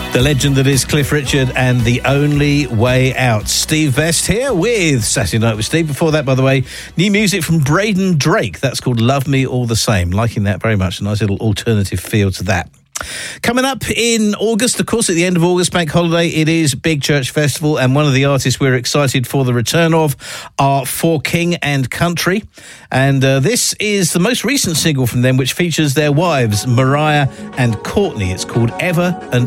The legend that is Cliff Richard and The Only Way Out. Steve Vest here with Saturday Night with Steve. Before that, by the way, new music from Braden Drake. That's called Love Me All the Same. Liking that very much. A nice little alternative feel to that. Coming up in August, of course, at the end of August, Bank Holiday, it is Big Church Festival, and one of the artists we're excited for the return of are For King and Country. And this is the most recent single from them, which features their wives, Mariah and Courtney. It's called Ever and